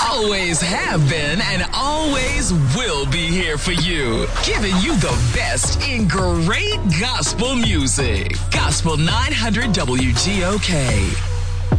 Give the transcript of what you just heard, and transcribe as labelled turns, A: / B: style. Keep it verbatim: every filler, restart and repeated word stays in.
A: always have been and always will be here for you, giving you the best in great gospel music. Gospel nine hundred W G O K.